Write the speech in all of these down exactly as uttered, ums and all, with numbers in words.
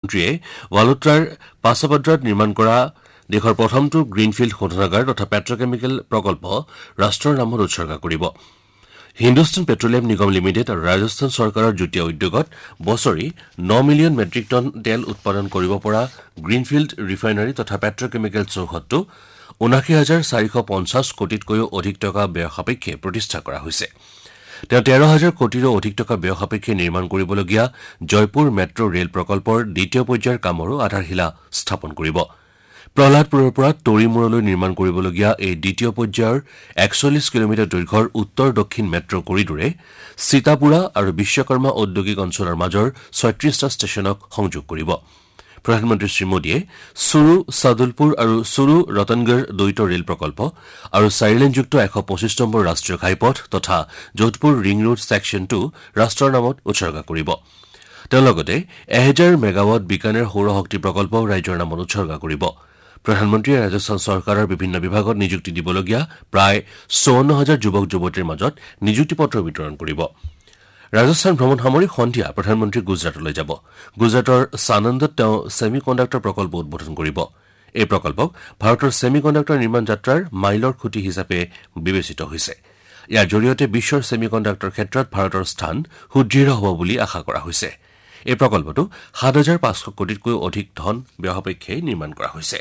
মন্ত্ৰীয়ে ৱালোত্ৰাৰ পাছাপদ্ৰাত নিৰ্মাণ কৰা দেশৰ প্ৰথমটো গ্ৰীণফিল্ড শোধনাগাৰ তথা পেট্ৰকেমিকেল প্ৰকল্প ৰাষ্ট্ৰৰ নামত উৎসৰ্গা কৰিব। হিন্দুস্তান পেট্ৰলিয়াম নিগম লিমিটেড আৰু ৰাজস্থান চৰকাৰৰ যুটীয়া উদ্যোগত বছৰি ন মিলিয়ন মেট্ৰিক টন তেল উৎপাদন কৰিব পৰা গ্ৰীণফিল্ড ৰিফাইনাৰী তথা পেট্ৰকেমিকেল চৌহদটো ঊনাশী হাজাৰ চাৰিশ পঞ্চাছ কোটিতকৈও অধিক টকা ব্যয় সাপেক্ষে প্ৰতিষ্ঠা কৰা হৈছে। তেওঁ তেৰ হাজাৰ কোটিৰো অধিক টকা ব্যয় সাপেক্ষে নিৰ্মাণ কৰিবলগীয়া জয়পুৰ মেট্ৰ ৰেল প্ৰকল্পৰ দ্বিতীয় পৰ্যায়ৰ কামৰো আধাৰশিলা স্থাপন কৰিব। প্ৰহ্লাদপুৰৰ পৰা তৰিমূৰলৈ নিৰ্মাণ কৰিবলগীয়া এই দ্বিতীয় পৰ্যায়ৰ একচল্লিছ কিলোমিটাৰ দৈৰ্ঘ্যৰ উত্তৰ দক্ষিণ মেট্ৰ কৰিডৰে সীতাপুৰা আৰু বিশ্বকৰ্মা ঔদ্যোগিক অঞ্চলৰ মাজৰ ছয়ত্ৰিশটা ষ্টেচনক সংযোগ কৰিব। প্ৰধানমন্ত্ৰী শ্ৰীমোদীয়ে চুৰু চাদুলপুৰ আৰু চুৰু ৰতনগড় দ্বৈত ৰেল প্ৰকল্প আৰু চাৰিলেনযুক্ত এশ পঁচিছ নম্বৰ ৰাষ্ট্ৰীয় ঘাইপথ তথা Jodhpur ring road section two ৰাষ্ট্ৰৰ নামত উৎসৰ্গা কৰিব। তেওঁ লগতে এহেজাৰ মেগাৱাট বিকানেৰ সৌৰশক্তি প্ৰকল্পও ৰাজ্যৰ নামত উৎসৰ্গা কৰিব। প্ৰধানমন্ত্ৰীয়ে ৰাজস্থান চৰকাৰৰ বিভিন্ন বিভাগত নিযুক্তি দিবলগীয়া প্ৰায় চৌৱন্ন হাজাৰ যুৱক যুৱতীৰ মাজত নিযুক্তি পত্ৰ বিতৰণ কৰিব। ৰাজস্থান ভ্ৰমণ সামৰি সন্ধিয়া প্ৰধানমন্ত্ৰী গুজৰাটলৈ যাব। গুজৰাটৰ সানন্দত তেওঁ ছেমি কণ্ডাক্টৰ প্ৰকল্প উদ্বোধন কৰিব। এই প্ৰকল্পক ভাৰতৰ ছেমি কণ্ডাক্টৰ নিৰ্মাণ যাত্ৰাৰ মাইলৰ খুঁটি হিচাপে বিবেচিত হৈছে। ইয়াৰ জৰিয়তে বিশ্বৰ ছেমি কণ্ডাক্টৰ ক্ষেত্ৰত ভাৰতৰ স্থান সুদৃঢ় হ'ব বুলি আশা কৰা হৈছে। এই প্ৰকল্পটো সাত হাজাৰ পাঁচশ কোটিতকৈও অধিক ধন ব্যয় সাপেক্ষে নিৰ্মাণ কৰা হৈছে।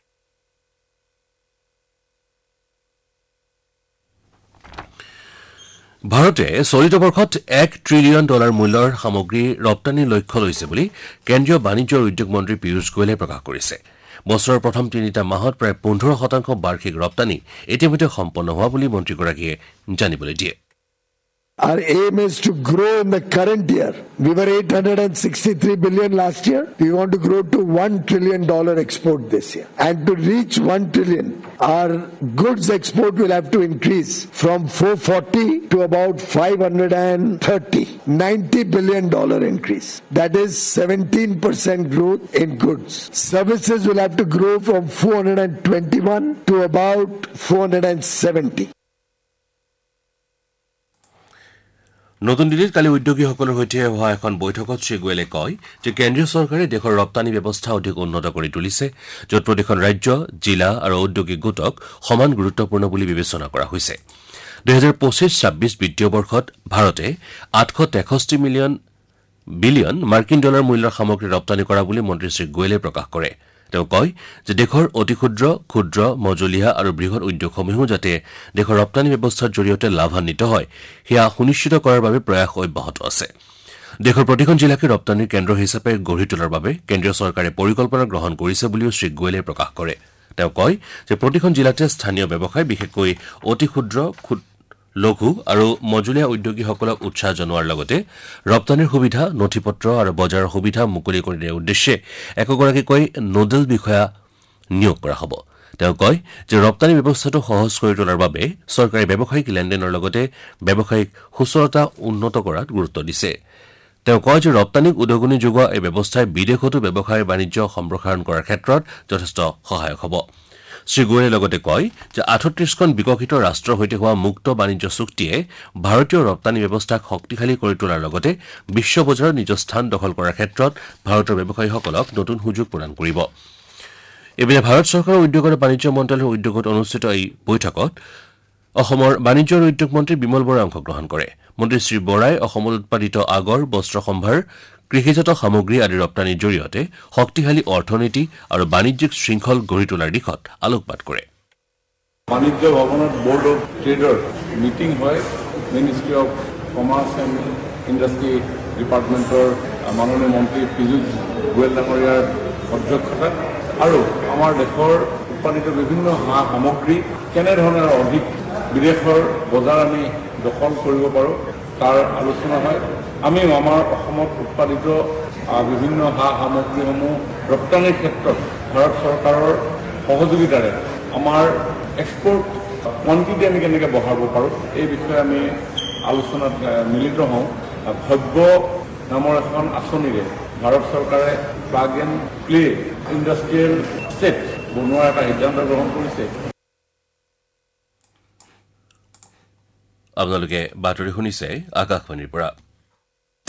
ভাৰতে চলিত বৰ্ষত এক ট্ৰিলিয়ন ডলাৰ মূল্যৰ সামগ্ৰী ৰপ্তানিৰ লক্ষ্য লৈছে বুলি কেন্দ্ৰীয় বাণিজ্য আৰু উদ্যোগ মন্ত্ৰী পীয়ূষ গোৱেলে প্ৰকাশ কৰিছে। বছৰৰ প্ৰথম তিনিটা মাহত প্ৰায় পোন্ধৰ শতাংশ বাৰ্ষিক ৰপ্তানি ইতিমধ্যে সম্পন্ন হোৱা বুলি মন্ত্ৰীগৰাকীয়ে জানিবলৈ দিয়ে। Our aim is to grow in the current year. We were eight hundred sixty-three billion last year. We want to grow to one trillion dollar export this year. And to reach one trillion, our goods export will have to increase from four hundred forty to about five hundred thirty. ninety billion dollar increase. That is seventeen percent growth in goods. Services will have to grow from four hundred twenty-one to about four hundred seventy. নতুন দিল্লীত কালি উদ্যোগীসকলৰ সৈতে হোৱা এখন বৈঠকত শ্ৰীগোৱেলে কয় যে কেন্দ্ৰীয় চৰকাৰে দেশৰ ৰপ্তানি ব্যৱস্থা অধিক উন্নত কৰি তুলিছে, য'ত প্ৰতিখন ৰাজ্য জিলা আৰু ঔদ্যোগিক গোটক সমান গুৰুত্বপূৰ্ণ বুলি বিবেচনা কৰা হৈছে। দুহেজাৰ পঁচিছ ছাব্বিছ বিত্তীয় বৰ্ষত ভাৰতে আঠশ তেষষ্ঠি মিলিয়ন বিলিয়ন মাৰ্কিন ডলাৰ মূল্যৰ সামগ্ৰী ৰপ্তানি কৰা বুলি মন্ত্ৰী শ্ৰী গোৱেলে প্ৰকাশ কৰে। তেওঁ কয় যে দেশৰ অতি ক্ষুদ্ৰ ক্ষুদ্ৰ মজলীয়া আৰু বৃহৎ উদ্যোগসমূহেও যাতে দেশৰ ৰপ্তানি ব্যৱস্থাৰ জৰিয়তে লাভান্বিত হয় সেয়া সুনিশ্চিত কৰাৰ বাবে প্ৰয়াস অব্যাহত আছে। দেশৰ প্ৰতিখন জিলাকে ৰপ্তানিৰ কেন্দ্ৰ হিচাপে গঢ়ি তোলাৰ বাবে কেন্দ্ৰীয় চৰকাৰে পৰিকল্পনা গ্ৰহণ কৰিছে বুলিও শ্ৰী গোৱেলে প্ৰকাশ কৰে। তেওঁ কয় যে প্ৰতিখন জিলাতে স্থানীয় ব্যৱসায় বিশেষকৈ অতি ক্ষুদ্ৰ লঘু আৰু মজলীয়া উদ্যোগীসকলক উৎসাহ জনোৱাৰ লগতে ৰপ্তানিৰ সুবিধা নথিপত্ৰ আৰু বজাৰৰ সুবিধা মুকলি কৰি দিয়াৰ উদ্দেশ্যে একোগৰাকীকৈ নোডেল বিষয়া নিয়োগ কৰা হ'ব। তেওঁ কয় যে ৰপ্তানি ব্যৱস্থাটো সহজ কৰি তোলাৰ বাবে চৰকাৰে ব্যৱসায়িক লেনদেনৰ লগতে ব্যৱসায়িক সুচলতা উন্নত কৰাত গুৰুত্ব দিছে। তেওঁ কয় যে ৰপ্তানিক উদগনি যোগোৱা এই ব্যৱস্থাই বিদেশতো ব্যৱসায় বাণিজ্য সম্প্ৰসাৰণ কৰাৰ ক্ষেত্ৰত যথেষ্ট সহায়ক হ'ব। শ্ৰীগোৱেলে লগতে কয় যে আঠত্ৰিশখন বিকশিত ৰাষ্ট্ৰৰ সৈতে হোৱা মুক্ত বাণিজ্য চুক্তিয়ে ভাৰতীয় ৰপ্তানি ব্যৱস্থাক শক্তিশালী কৰি তোলাৰ লগতে বিশ্ব বজাৰত নিজৰ স্থান দখল কৰাৰ ক্ষেত্ৰত ভাৰতৰ ব্যৱসায়ীসকলক নতুন সুযোগ প্ৰদান কৰিব। এইপিনে ভাৰত চৰকাৰৰ উদ্যোগ আৰু বাণিজ্য মন্ত্ৰালয়ৰ উদ্যোগত অনুষ্ঠিত এই বৈঠকত অসমৰ বাণিজ্য আৰু উদ্যোগ মন্ত্ৰী বিমল বৰাই অংশগ্ৰহণ কৰে। মন্ত্ৰী শ্ৰী বৰাই অসমত উৎপাদিত আগৰ বস্ত্ৰ সম্ভাৰ কৃষিজাত সামগ্ৰী আদি ৰপ্তানিৰ জৰিয়তে শক্তিশালী অৰ্থনীতি আৰু বাণিজ্যিক শৃংখল গঢ়ি তোলাৰ দিশত আলোকপাত কৰে। বাণিজ্য ভৱনত বোৰ্ড অফ ট্ৰেডৰ মিটিং হয়। Ministry of commerce and industry ডিপাৰ্টমেণ্টৰ মাননীয় মন্ত্ৰী পীয়ূষ গোৱেল ডাঙৰীয়াৰ অধ্যক্ষতাত আৰু আমাৰ দেশৰ উৎপাদিত বিভিন্ন সা সামগ্ৰী কেনেধৰণে অধিক বিদেশৰ বজাৰ আমি দখল কৰিব পাৰোঁ তাৰ আলোচনা হয়। আমি আমাৰ অসমত উৎপাদিত বিভিন্ন সা সামগ্ৰীসমূহ ৰপ্তানিৰ ক্ষেত্ৰত ভাৰত চৰকাৰৰ সহযোগিতাৰে আমাৰ এক্সপৰ্ট কোৱান্টিটি আমি কেনেকৈ বঢ়াব পাৰোঁ এই বিষয়ে আমি আলোচনাত মিলিত হওঁ। ভব্য নামৰ এখন আঁচনিৰে ভাৰত চৰকাৰে plug and play industrial state বনোৱাৰ এটা সিদ্ধান্ত গ্ৰহণ কৰিছে। আপোনালোকে বাতৰি শুনিছে আকাশবাণীৰ পৰা।